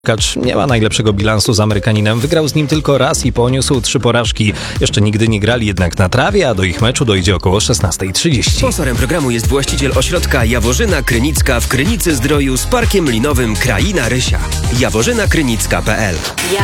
Kacz nie ma najlepszego bilansu z Amerykaninem. Wygrał z nim tylko raz i poniósł 3 porażki. Jeszcze nigdy nie grali jednak na trawie, a do ich meczu dojdzie około 16:30. Sponsorem programu jest właściciel ośrodka Jaworzyna Krynicka w Krynicy Zdroju z parkiem linowym Kraina Rysia. jaworzynakrynicka.pl